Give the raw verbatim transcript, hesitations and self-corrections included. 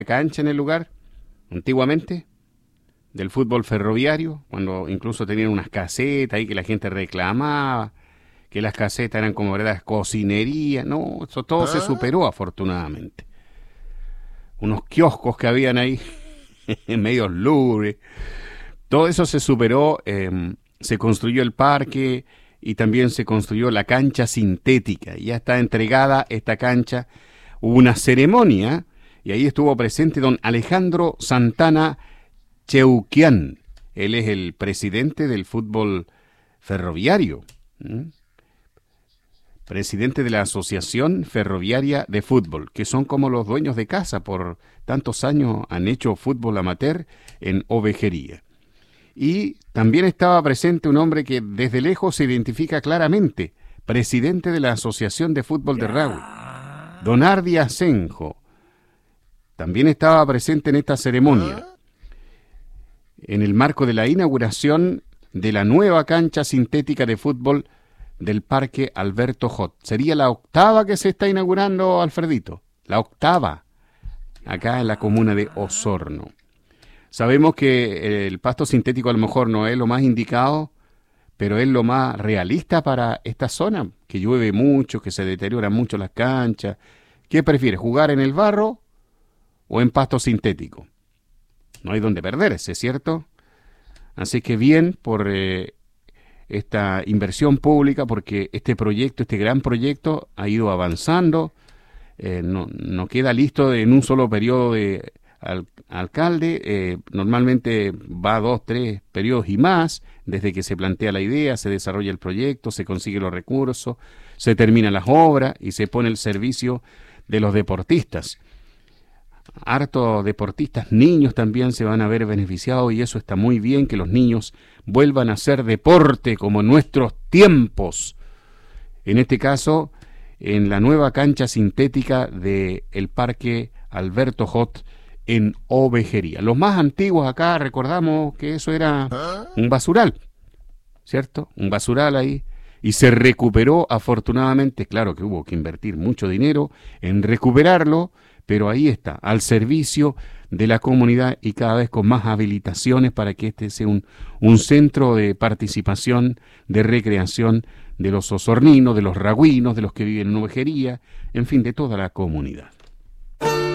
cancha en el lugar, antiguamente, del fútbol ferroviario, cuando incluso tenían unas casetas ahí que la gente reclamaba, que las casetas eran como verdaderas cocinerías. No, eso todo se superó afortunadamente. Unos kioscos que habían ahí, medios lúgubres, todo eso se superó, eh, se construyó el parque y también se construyó la cancha sintética. Ya está entregada esta cancha, hubo una ceremonia y ahí estuvo presente don Alejandro Santana Cheuquian. Él es el presidente del fútbol ferroviario, ¿Mm? presidente de la Asociación Ferroviaria de Fútbol, que son como los dueños de casa, por tantos años han hecho fútbol amateur en Ovejería. Y también estaba presente un hombre que desde lejos se identifica claramente, presidente de la Asociación de Fútbol de Rahue, don Ardi Asenjo. También estaba presente en esta ceremonia, en el marco de la inauguración de la nueva cancha sintética de fútbol del Parque Alberto Hot. Sería la octava que se está inaugurando, Alfredito. La octava, acá en la comuna de Osorno. Sabemos que el pasto sintético a lo mejor no es lo más indicado, pero es lo más realista para esta zona, que llueve mucho, que se deterioran mucho las canchas. ¿Qué prefieres, jugar en el barro o en pasto sintético? No hay donde perderse, ¿cierto? Así que bien por eh, esta inversión pública, porque este proyecto, este gran proyecto, ha ido avanzando, eh, no, no queda listo en un solo periodo de al, alcalde, eh, normalmente va dos, tres periodos y más, desde que se plantea la idea, se desarrolla el proyecto, se consiguen los recursos, se terminan las obras y se pone el servicio de los deportistas. Hartos deportistas, niños también se van a ver beneficiados y eso está muy bien, que los niños vuelvan a hacer deporte como en nuestros tiempos. En este caso, en la nueva cancha sintética del Parque Alberto Hot en Ovejería. Los más antiguos acá recordamos que eso era un basural, ¿cierto? Un basural ahí. Y se recuperó afortunadamente, claro que hubo que invertir mucho dinero en recuperarlo, pero ahí está, al servicio de la comunidad y cada vez con más habilitaciones para que este sea un, un centro de participación, de recreación de los osorninos, de los ragüinos, de los que viven en Ovejería, en fin, de toda la comunidad.